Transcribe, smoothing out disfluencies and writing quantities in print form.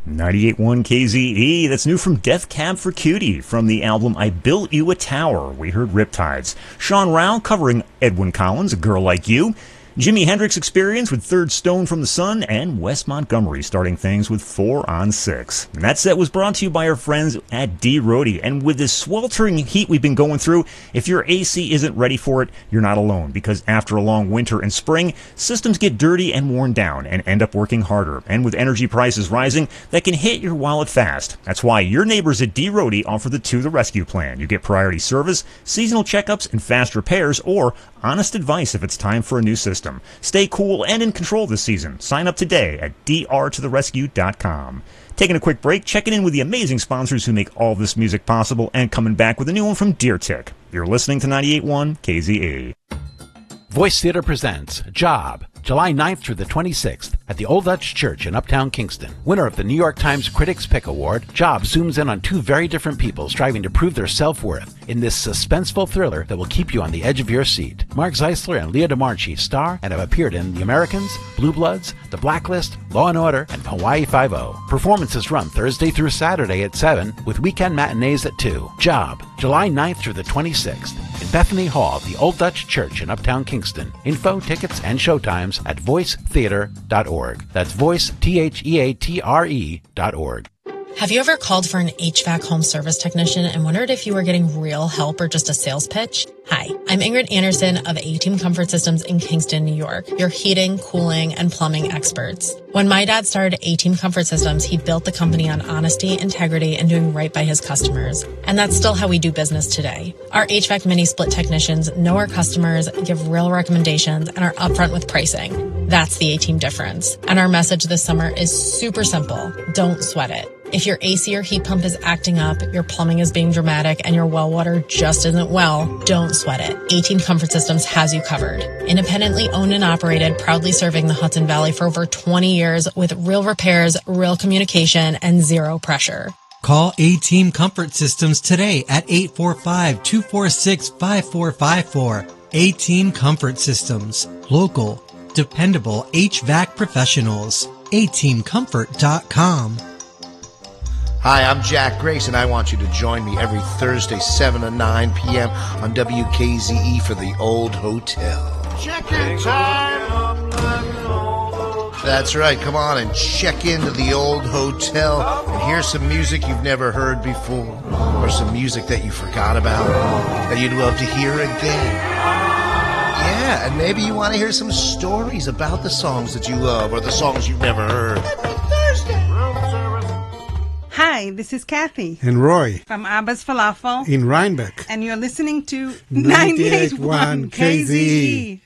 98.1 KZE, that's new from Death Cab for Cutie from the album I Built You a Tower. We heard Riptides. Sean Rao covering Edwyn Collins, A Girl Like You. Jimi Hendrix Experience with Third Stone from the Sun, and Wes Montgomery starting things with 4 on 6. And that set was brought to you by our friends at D. Rohde. And with this sweltering heat we've been going through, if your AC isn't ready for it, you're not alone, because after a long winter and spring, systems get dirty and worn down and end up working harder. And with energy prices rising, that can hit your wallet fast. That's why your neighbors at D. Rohde offer the To the Rescue plan. You get priority service, seasonal checkups, and fast repairs, or honest advice if it's time for a new system. Stay cool and in control this season. Sign up today at drtotherescue.com. Taking a quick break, checking in with the amazing sponsors who make all this music possible, and coming back with a new one from Deer Tick. You're listening to 98.1 KZE. Voice Theater presents Job, July 9th through the 26th at the Old Dutch Church in Uptown Kingston. Winner of the New York Times Critics' Pick Award, Job zooms in on two very different people striving to prove their self-worth in this suspenseful thriller that will keep you on the edge of your seat. Mark Zeisler and Leah DeMarchi star and have appeared in The Americans, Blue Bloods, The Blacklist, Law & Order, and Hawaii Five-0. Performances run Thursday through Saturday at 7 with weekend matinees at 2. Job, July 9th through the 26th in Bethany Hall, the Old Dutch Church in Uptown Kingston. Info, tickets, and showtimes at voicetheater.org. That's voice, theatre.org. Have you ever called for an HVAC home service technician and wondered if you were getting real help or just a sales pitch? Hi, I'm Ingrid Anderson of A-Team Comfort Systems in Kingston, New York, your heating, cooling, and plumbing experts. When my dad started A-Team Comfort Systems, he built the company on honesty, integrity, and doing right by his customers. And that's still how we do business today. Our HVAC mini-split technicians know our customers, give real recommendations, and are upfront with pricing. That's the A-Team difference. And our message this summer is super simple. Don't sweat it. If your AC or heat pump is acting up, your plumbing is being dramatic, and your well water just isn't well, don't sweat it. A-Team Comfort Systems has you covered. Independently owned and operated, proudly serving the Hudson Valley for over 20 years with real repairs, real communication, and zero pressure. Call A-Team Comfort Systems today at 845-246-5454. A-Team Comfort Systems. Local, dependable HVAC professionals. ateamcomfort.com. Hi, I'm Jack Grace, and I want you to join me every Thursday, 7 to 9 p.m. on WKZE for The Old Hotel. Check-in time! That's right, come on and check into The Old Hotel and hear some music you've never heard before, or some music that you forgot about that you'd love to hear again. Yeah, and maybe you want to hear some stories about the songs that you love or the songs you've never heard. Thursday! Hi, this is Kathy. And Roy. From Abba's Falafel. In Rhinebeck. And you're listening to 98.1 KZE.